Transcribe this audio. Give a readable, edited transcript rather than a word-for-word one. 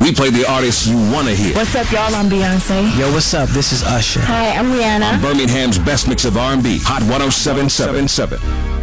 We play the artists you want to hear. What's up, y'all? I'm Beyonce. Yo, what's up? This is Usher. Hi, I'm Rihanna. Birmingham's best mix of R&B. Hot 107.7.